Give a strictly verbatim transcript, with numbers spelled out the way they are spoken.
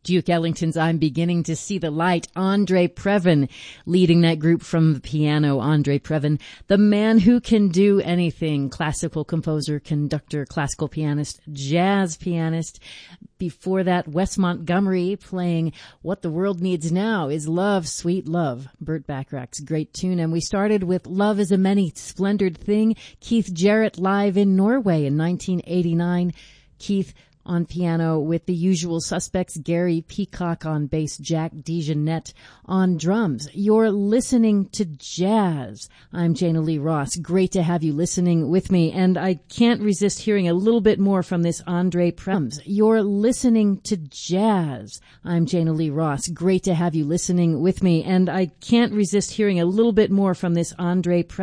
Duke Ellington's I'm Beginning to See the Light. Andre Previn leading that group from the piano. Andre Previn, the man who can do anything. Classical composer, conductor, classical pianist, jazz pianist. Before that, Wes Montgomery playing What the World Needs Now is Love, Sweet Love. Burt Bacharach's great tune. And we started with Love is a Many Splendored Thing. Keith Jarrett live in Norway in nineteen eighty-nine. Keith on piano with the usual suspects, Gary Peacock on bass, Jack DeJohnette on drums. You're listening to jazz. I'm Jana Lee Ross. Great to have you listening with me, and I can't resist hearing a little bit more from this Andre Previn. You're listening to jazz. I'm Jana Lee Ross. Great to have you listening with me, and I can't resist hearing a little bit more from this Andre Previn.